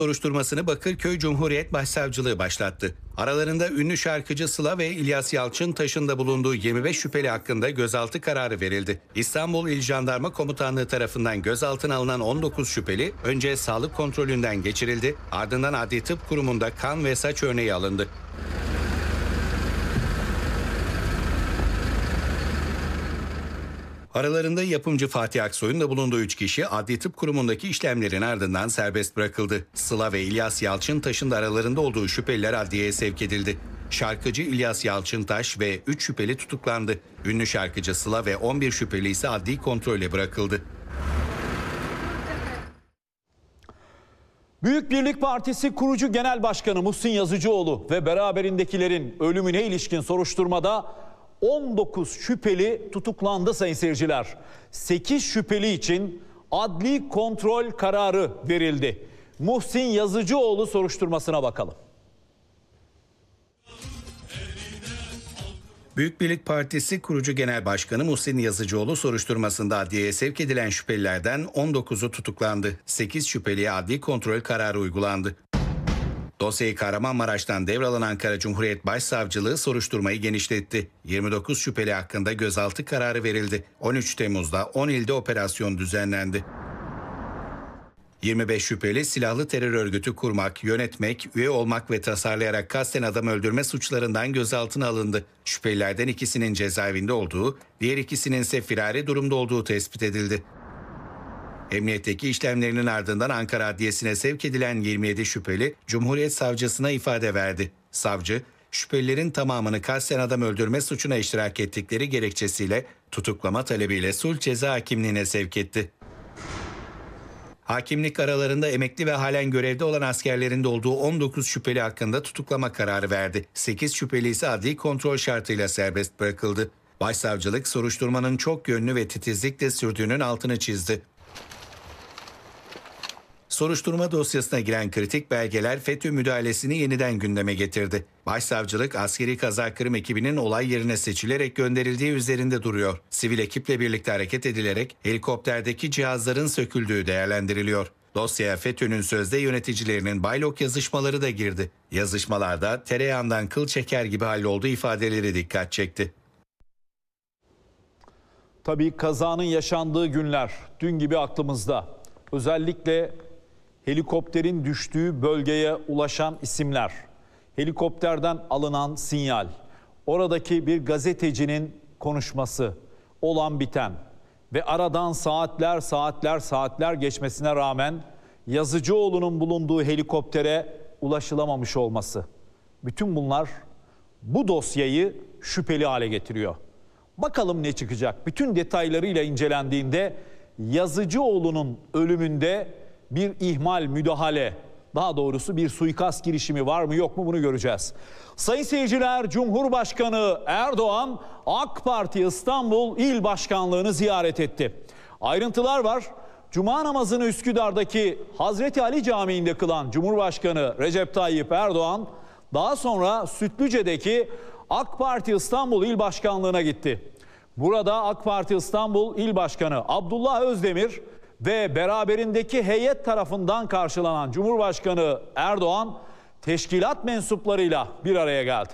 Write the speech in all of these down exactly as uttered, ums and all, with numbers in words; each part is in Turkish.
Soruşturmasını Bakırköy Cumhuriyet Başsavcılığı başlattı. Aralarında ünlü şarkıcı Sıla ve İlyas Yalçıntaş'ın da bulunduğu yirmi beş şüpheli hakkında gözaltı kararı verildi. İstanbul İl Jandarma Komutanlığı tarafından gözaltına alınan on dokuz şüpheli önce sağlık kontrolünden geçirildi, ardından Adli Tıp Kurumu'nda kan ve saç örneği alındı. Aralarında yapımcı Fatih Aksoy'un da bulunduğu üç kişi Adli Tıp Kurumu'ndaki işlemlerin ardından serbest bırakıldı. Sıla ve İlyas Yalçıntaş'ın da aralarında olduğu şüpheliler adliyeye sevk edildi. Şarkıcı İlyas Yalçıntaş ve üç şüpheli tutuklandı. Ünlü şarkıcı Sıla ve on bir şüpheli ise adli kontrole bırakıldı. Büyük Birlik Partisi kurucu genel başkanı Muhsin Yazıcıoğlu ve beraberindekilerin ölümüne ilişkin soruşturmada on dokuz şüpheli tutuklandı sayın seyirciler. sekiz şüpheli için adli kontrol kararı verildi. Muhsin Yazıcıoğlu soruşturmasına bakalım. Büyük Birlik Partisi kurucu genel başkanı Muhsin Yazıcıoğlu soruşturmasında adliyeye sevk edilen şüphelilerden on dokuzu tutuklandı. sekiz şüpheliye adli kontrol kararı uygulandı. Dosyayı Kahramanmaraş'tan devralan Ankara Cumhuriyet Başsavcılığı soruşturmayı genişletti. yirmi dokuz şüpheli hakkında gözaltı kararı verildi. on üç Temmuz'da on ilde operasyon düzenlendi. yirmi beş şüpheli silahlı terör örgütü kurmak, yönetmek, üye olmak ve tasarlayarak kasten adam öldürme suçlarından gözaltına alındı. Şüphelilerden ikisinin cezaevinde olduğu, diğer ikisinin ise firari durumda olduğu tespit edildi. Emniyetteki işlemlerinin ardından Ankara Adliyesi'ne sevk edilen yirmi yedi şüpheli Cumhuriyet Savcısına ifade verdi. Savcı, şüphelilerin tamamını kasten adam öldürme suçuna iştirak ettikleri gerekçesiyle tutuklama talebiyle sulh ceza hakimliğine sevk etti. Hakimlik aralarında emekli ve halen görevde olan askerlerin de olduğu on dokuz şüpheli hakkında tutuklama kararı verdi. sekiz şüpheli ise adli kontrol şartıyla serbest bırakıldı. Başsavcılık soruşturmanın çok yönlü ve titizlikle sürdüğünün altını çizdi. Soruşturma dosyasına giren kritik belgeler FETÖ müdahalesini yeniden gündeme getirdi. Başsavcılık askeri kaza kırım ekibinin olay yerine seçilerek gönderildiği üzerinde duruyor. Sivil ekiple birlikte hareket edilerek helikopterdeki cihazların söküldüğü değerlendiriliyor. Dosyaya FETÖ'nün sözde yöneticilerinin baylok yazışmaları da girdi. Yazışmalarda tereyağından kıl çeker gibi hallolduğu ifadeleri dikkat çekti. Tabii kazanın yaşandığı günler dün gibi aklımızda. Özellikle helikopterin düştüğü bölgeye ulaşan isimler, helikopterden alınan sinyal, oradaki bir gazetecinin konuşması, olan biten ve aradan saatler saatler saatler geçmesine rağmen Yazıcıoğlu'nun bulunduğu helikoptere ulaşılamamış olması. Bütün bunlar bu dosyayı şüpheli hale getiriyor. Bakalım ne çıkacak? Bütün detaylarıyla incelendiğinde Yazıcıoğlu'nun ölümünde bir ihmal, müdahale, daha doğrusu bir suikast girişimi var mı yok mu bunu göreceğiz. Sayın seyirciler, Cumhurbaşkanı Erdoğan AK Parti İstanbul İl Başkanlığı'nı ziyaret etti. Ayrıntılar var. Cuma namazını Üsküdar'daki Hazreti Ali Camii'nde kılan Cumhurbaşkanı Recep Tayyip Erdoğan daha sonra Sütlüce'deki AK Parti İstanbul İl Başkanlığı'na gitti. Burada AK Parti İstanbul İl Başkanı Abdullah Özdemir ve beraberindeki heyet tarafından karşılanan Cumhurbaşkanı Erdoğan teşkilat mensuplarıyla bir araya geldi.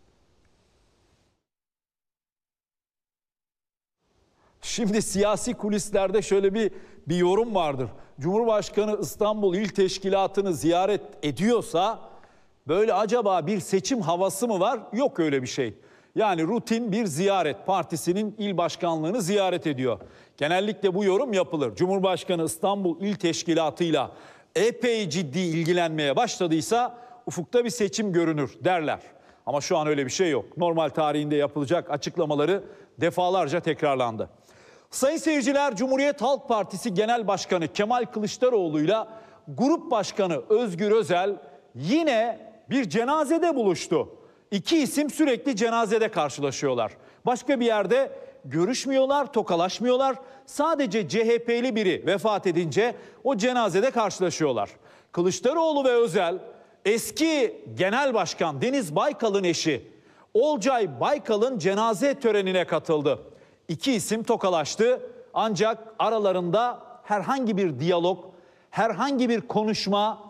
Şimdi siyasi kulislerde şöyle bir bir yorum vardır. Cumhurbaşkanı İstanbul İl Teşkilatı'nı ziyaret ediyorsa böyle acaba bir seçim havası mı var? Yok öyle bir şey. Yani rutin bir ziyaret, partisinin il başkanlığını ziyaret ediyor. Genellikle bu yorum yapılır. Cumhurbaşkanı İstanbul İl Teşkilatı'yla epey ciddi ilgilenmeye başladıysa ufukta bir seçim görünür derler. Ama şu an öyle bir şey yok. Normal tarihinde yapılacak açıklamaları defalarca tekrarlandı. Sayın seyirciler, Cumhuriyet Halk Partisi Genel Başkanı Kemal Kılıçdaroğlu'yla Grup Başkanı Özgür Özel yine bir cenazede buluştu. İki isim sürekli cenazede karşılaşıyorlar. Başka bir yerde görüşmüyorlar, tokalaşmıyorlar. Sadece C H P'li biri vefat edince o cenazede karşılaşıyorlar. Kılıçdaroğlu ve Özel, eski Genel Başkan Deniz Baykal'ın eşi Olcay Baykal'ın cenaze törenine katıldı. İki isim tokalaştı ancak aralarında herhangi bir diyalog, herhangi bir konuşma